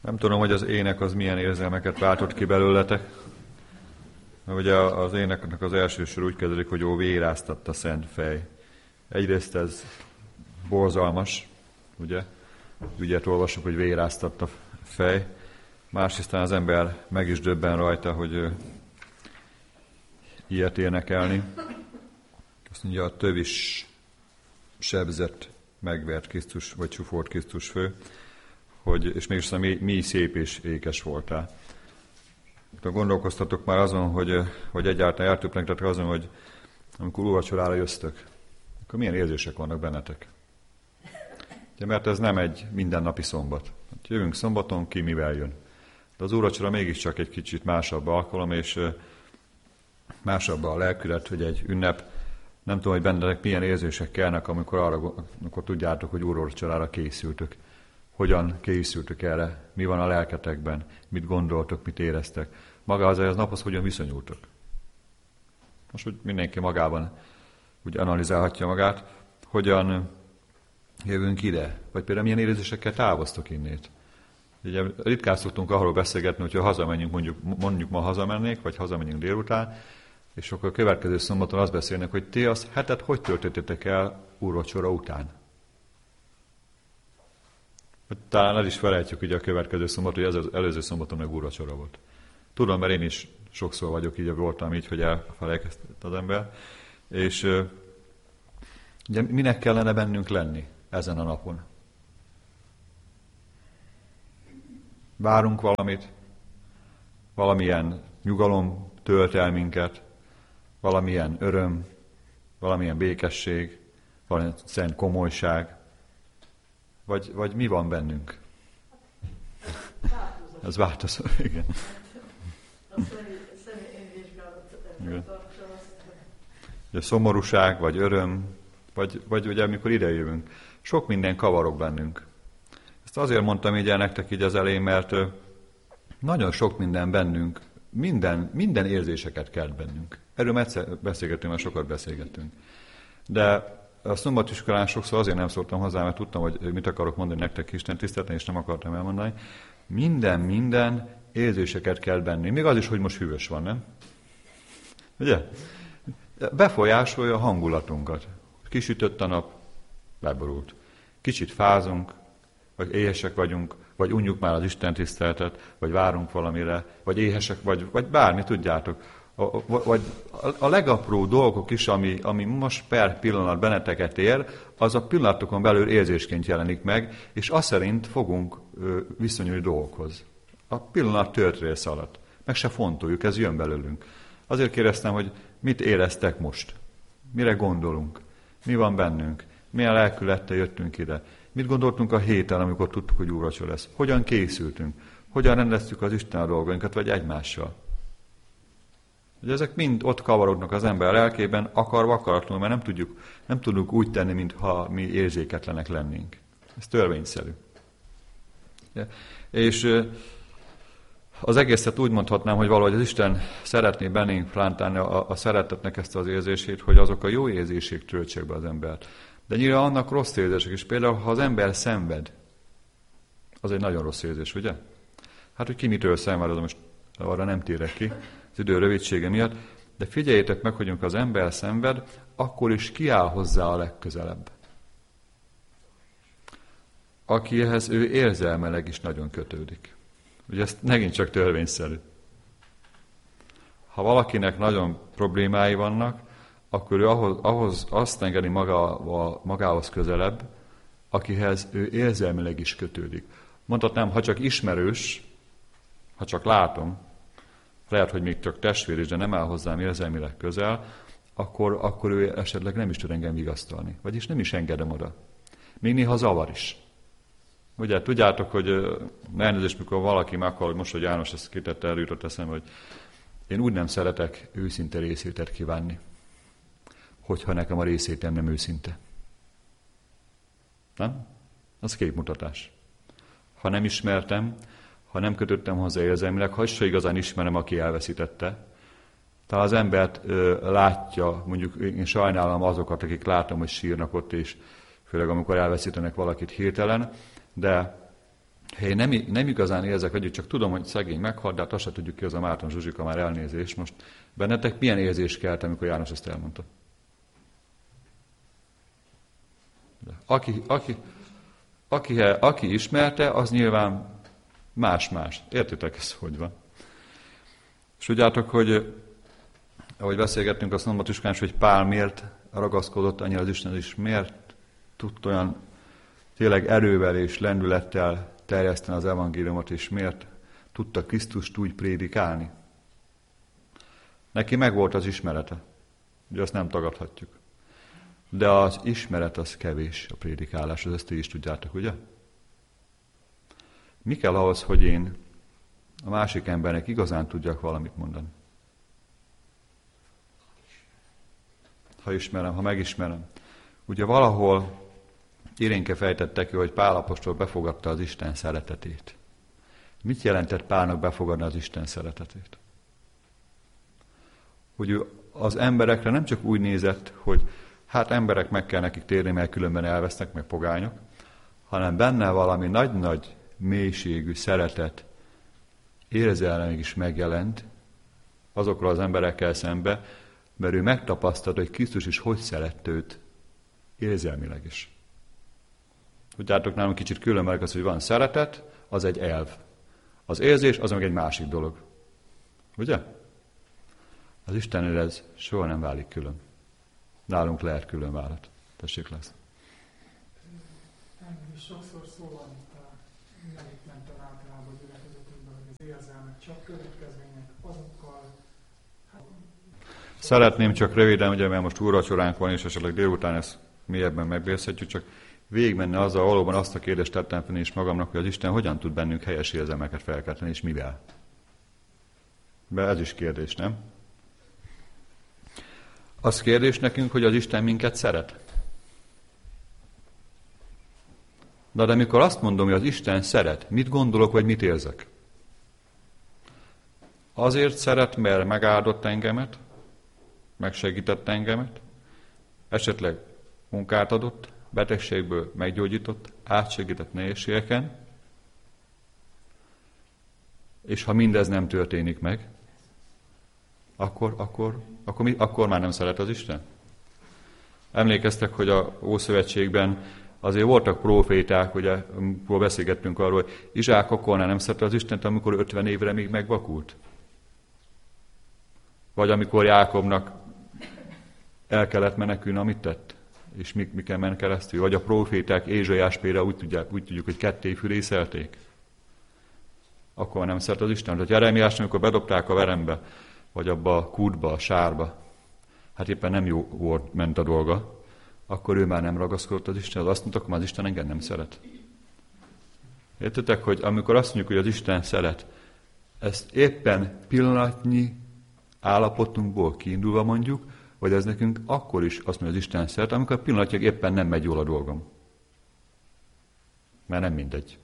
Nem tudom, hogy az ének az milyen érzelmeket váltott ki belőletek. Ugye az éneknek az első sor úgy kezdődik, hogy ó, véráztatta a szent fej. Egyrészt ez borzalmas, ugye? Ügyet olvasok, hogy véráztatta a fej. Másrészt az ember meg is döbben rajta, hogy ilyet énekelni. Azt mondja, a tövis sebzett, megvert Krisztus, vagy csúfolt Krisztus fő, és mégis mi szép és ékes voltál. Gondolkoztatok már azon, hogy egyáltalán eltöplenkedtek azon, hogy amikor úrvacsorára jöztök, akkor milyen érzések vannak bennetek. Ugye, mert ez nem egy mindennapi szombat. Jövünk szombaton, ki mivel jön. De az úrvacsora mégiscsak egy kicsit másabb alkalom, és másabb a lelkület, hogy egy ünnep. Nem tudom, hogy bennetek milyen érzések kellnek, amikor tudjátok, hogy úrvacsorára készültök. Hogyan készültök erre? Mi van a lelketekben? Mit gondoltok, mit éreztek? Maga az naphoz hogyan viszonyultok? Most, hogy mindenki magában úgy analizálhatja magát, hogyan jövünk ide? Vagy például milyen érzésekkel távoztok innét? Ugye ritkán szoktunk arról beszélgetni, hogyha hazamenjünk, mondjuk ma hazamennék, vagy hazamenjünk délután, és akkor a következő szombaton azt beszélnek, hogy ti azt hetet hogy töltöttétek el úrvacsora után? Talán el is felejtjük ugye a következő szombaton, hogy ez az előző szombaton meg úrvacsora volt. Tudom, mert én is sokszor vagyok, így voltam így, hogy elfelejkeztett az ember. És ugye minek kellene bennünk lenni ezen a napon? Várunk valamit, valamilyen nyugalom tölt el minket, valamilyen öröm, valamilyen békesség, valamilyen szent komolyság, vagy mi van bennünk? Ez változó, igen. Ugye szomorúság, vagy öröm, vagy ugye amikor idejövünk. Sok minden kavarok bennünk. Ezt azért mondtam így el nektek így az elején, mert nagyon sok minden bennünk, minden érzéseket kelt bennünk. Erről egyszer beszélgettünk, mert sokat beszélgettünk. De a szombatiskolán sokszor azért nem szóltam hozzá, mert tudtam, hogy mit akarok mondani nektek Isten tiszteleten, és nem akartam elmondani. Minden érzéseket kell benni. Még az is, hogy most hűvös van, nem? Ugye? Befolyásolja a hangulatunkat. Kisütött a nap, leborult. Kicsit fázunk, vagy éhesek vagyunk, vagy unjuk már az Isten tiszteletet, vagy várunk valamire, vagy éhesek vagy bármi, tudjátok. Vagy a legapró dolgok is, ami most per pillanat benneteket ér, az a pillanatokon belül érzésként jelenik meg, és azt szerint fogunk viszonyulni dolgokhoz. A pillanat történész alatt. Meg se fontoljuk, ez jön belőlünk. Azért kérdeztem, hogy mit éreztek most? Mire gondolunk? Mi van bennünk? Milyen lelkülettel jöttünk ide? Mit gondoltunk a héten, amikor tudtuk, hogy úrvacsora lesz? Hogyan készültünk? Hogyan rendeztük az Isten dolgainkat, vagy egymással? Ugye ezek mind ott kavarodnak az ember lelkében, akarva, akaratlanul, mert nem tudunk úgy tenni, mintha mi érzéketlenek lennénk. Ez törvényszerű. És az egészet úgy mondhatnám, hogy valahogy az Isten szeretné bennénk plántálni a szeretetnek ezt az érzését, hogy azok a jó érzések töltsék be az embert. De nyilván annak rossz érzések is. Például, ha az ember szenved, az egy nagyon rossz érzés, ugye? Hát, hogy ki mitől szenved, az most arra nem térek ki, az idő rövidsége miatt, de figyeljétek meg, hogy amikor az ember szenved, akkor is kiáll hozzá a legközelebb. Akihez ő érzelmileg is nagyon kötődik. Ugye ez megint csak törvényszerű. Ha valakinek nagyon problémái vannak, akkor ő ahhoz azt engedi magához közelebb, akihez ő érzelmileg is kötődik. Mondhatnám, ha csak ismerős, ha csak látom, lehet, hogy még csak testvér is, de nem áll hozzám érzelmileg közel, akkor ő esetleg nem is tud engem vigasztalni. Vagyis nem is engedem oda. Még néha zavar is. Ugye, tudjátok, hogy elnézést, mikor valaki meghal, hogy most, hogy János ezt kitette, eljutott eszembe, hogy én úgy nem szeretek őszinte részvételt kívánni, hogyha nekem a részvétem nem őszinte. Nem? Az képmutatás. Ha nem ismertem, ha nem kötöttem hozzá érzelmileg, ha se igazán ismerem, aki elveszítette. Tehát az embert látja, mondjuk én sajnálom azokat, akik látom, hogy sírnak ott, és főleg amikor elveszítenek valakit hirtelen, de Ha én nem igazán érzek együtt, csak tudom, hogy szegény meghalt, de hát azt se tudjuk ki, az a Márton Zsuzsika, már elnézés. Most bennetek milyen érzés kelt, amikor János ezt elmondta? De aki ismerte, az nyilván más-más. Értitek ezt, hogy van? És tudjátok, hogy ahogy beszélgettünk a Szombatüskán, hogy Pál miért ragaszkodott annyira az Isten, és miért tudta olyan tényleg erővel és lendülettel terjeszteni az evangéliumot, és miért tudta Krisztust úgy prédikálni. Neki megvolt az ismerete, ugye azt nem tagadhatjuk. De az ismeret az kevés, a prédikálás, ezt ti is tudjátok, ugye? Mi kell ahhoz, hogy én a másik embernek igazán tudjak valamit mondani? Ha ismerem, ha megismerem. Ugye valahol Irénke fejtette ki, hogy Pál apostol befogadta az Isten szeretetét. Mit jelentett Pálnak befogadni az Isten szeretetét? Hogy ő az emberekre nem csak úgy nézett, hogy hát emberek meg kell nekik térni, mert különben elvesznek, meg pogányok, hanem benne valami nagy-nagy mélységű szeretet, érzelmek is megjelent azokról az emberekkel szembe, mert ő megtapasztalta, hogy Krisztus is hogy szerette őt érzelmileg is. Tudjátok, nálunk kicsit különböző az, hogy van szeretet, az egy elv. Az érzés, az meg egy másik dolog. Ugye? Az Istennél ez soha nem válik külön. Nálunk lehet külön válat. Tessék, lesz. Engem is sokszor szó van itt a megittenten általában gyülekezetünkben, hogy az érzelmek csak következmények azokkal. Szeretném csak röviden, ugye, mert most úrvacsoránk van, és esetleg délután ezt mélyebben megbeszélhetjük, csak végigmenni azzal, valóban azt a kérdést tettem fel is magamnak, hogy az Isten hogyan tud bennünk helyes érzelmeket felkelteni, és mivel. De ez is kérdés, nem? Az kérdés nekünk, hogy az Isten minket szeret. De amikor azt mondom, hogy az Isten szeret, mit gondolok, vagy mit érzek? Azért szeret, mert megáldott engemet, megsegített engemet, esetleg munkát adott, betegségből meggyógyított, átsegített nehézségeken, és ha mindez nem történik meg, akkor már nem szeret az Isten? Emlékeztek, hogy a Ószövetségben azért voltak próféták, ugye, amikor beszélgettünk arról, hogy Izsák akkor nem szerette az Istent, amikor 50 évre még megvakult. Vagy amikor Jákobnak el kellett menekülni, amit tett, és miken ment keresztül. Vagy a próféták Ézsaiás például úgy tudjuk, hogy ketté fürészelték. Akkor nem szeret az Isten. Tehát Jeremiás, amikor bedobták a verembe, vagy abba a kútba, a sárba, hát éppen nem jó volt, ment a dolga, akkor ő már nem ragaszkodott az Istenhez. Azt mondta, akkor az Isten engem nem szeret. Értitek, hogy amikor azt mondjuk, hogy az Isten szeret, ezt éppen pillanatnyi állapotunkból kiindulva mondjuk, vagy ez nekünk akkor is azt mondja, hogy az Isten szeret, amikor pillanatnyilag éppen nem megy jól a dolgom. Mert nem mindegy.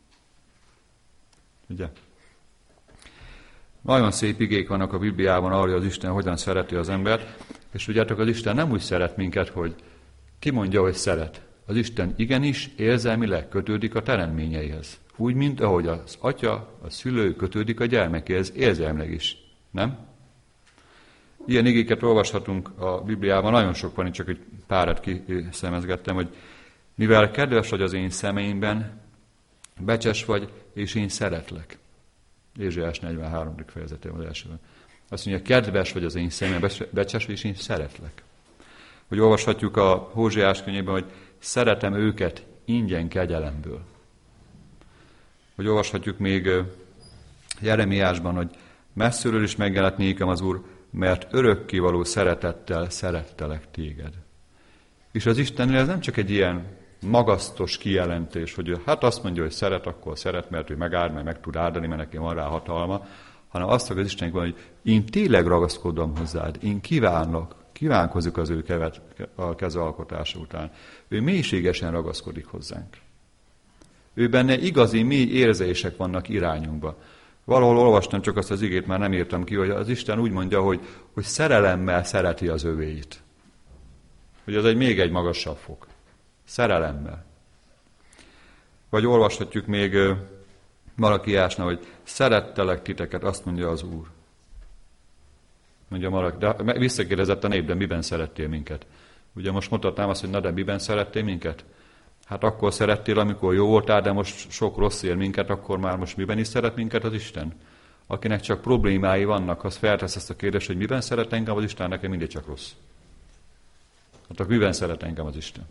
Ugye? Nagyon szép igék vannak a Bibliában arra, hogy az Isten hogyan szereti az embert, és tudjátok, az Isten nem úgy szeret minket, hogy ki mondja, hogy szeret. Az Isten igenis érzelmileg kötődik a teremtményeihez. Úgy, mint ahogy az atya, a szülő kötődik a gyermekéhez érzelmileg is. Nem? Ilyen igéket olvashatunk a Bibliában, nagyon sok van, itt csak egy párat kiszemezgettem, hogy mivel kedves vagy az én szemeimben, becses vagy, és én szeretlek. Ézsaiás 43. fejezetében az elsőben. Azt mondja, kedves vagy az én szemeimben, becses vagy, és én szeretlek. Hogy olvashatjuk a Hózsiás könyvében, hogy szeretem őket ingyen kegyelemből. Hogy olvashatjuk még Jeremiásban, hogy messziről is megjelent nékem az Úr, mert örökkévaló szeretettel szerettelek téged. És az Istennél ez nem csak egy ilyen magasztos kijelentés, hogy hát azt mondja, hogy szeret, akkor szeret, mert ő megáld, mert meg tud áldani, mert neki van rá hatalma, hanem azt mondja az Istennek, hogy én tényleg ragaszkodom hozzád, én kívánkozik az ő a kezealkotása után. Ő mélységesen ragaszkodik hozzánk. Ő benne igazi mély érzések vannak irányunkba. Valahol olvastam csak azt az igét, már nem írtam ki, hogy az Isten úgy mondja, hogy szerelemmel szereti az övéit. Hogy az még egy magasabb fok. Szerelemmel. Vagy olvashatjuk még Malakiásnál, hogy szerettelek titeket, azt mondja az Úr. Mondja Malaki, de visszakérdezett a nép, de miben szerettél minket? Ugye most mondhatnám azt, hogy na de miben szerettél minket? Hát akkor szerettél, amikor jó voltál, de most sok rossz ér minket, akkor már most miben is szeret minket az Isten? Akinek csak problémái vannak, az feltesz ezt a kérdést, hogy miben szeret engem az Isten, nekem mindig csak rossz. Hát akkor miben szeret engem az Isten?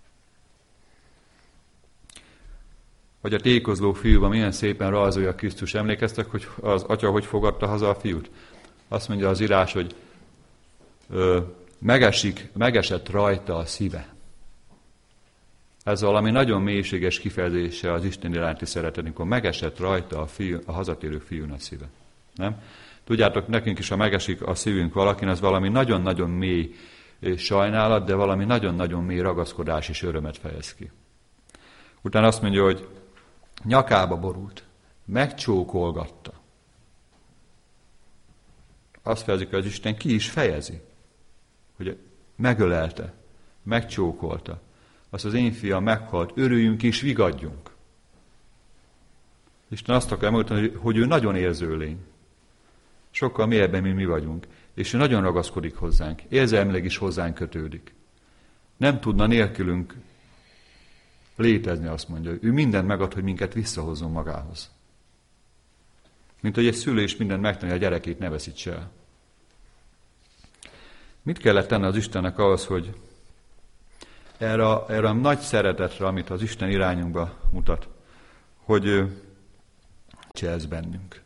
Vagy a tékozló fiúban milyen szépen rajzolja Krisztus. Emlékeztek, hogy az atya hogy fogadta haza a fiút? Azt mondja az írás, hogy megesett rajta a szíve. Ez valami nagyon mélységes kifejezése az Isten iránti szeretet, amikor megesett rajta a hazatérő fiún a szíve. Nem? Tudjátok, nekünk is, ha megesik a szívünk valakin, az valami nagyon-nagyon mély sajnálat, de valami nagyon-nagyon mély ragaszkodás és örömet fejez ki. Utána azt mondja, hogy nyakába borult, megcsókolgatta. Azt fejezik, hogy az Isten ki is fejezi, hogy megölelte, megcsókolta. Azt az én fiam meghalt, örüljünk és vigadjunk. Isten azt akarja megmutatni, hogy ő nagyon érző lény. Sokkal mélyebben, mint mi vagyunk. És ő nagyon ragaszkodik hozzánk. Érzelmileg is hozzánk kötődik. Nem tudna nélkülünk létezni, azt mondja. Ő mindent megad, hogy minket visszahozzon magához. Mint hogy egy szülő is mindent megtanulja, a gyerekét ne veszítse el. Mit kellett tenni az Istennek ahhoz, hogy erre a nagy szeretetre, amit az Isten irányunkba mutat, hogy cselsz bennünk.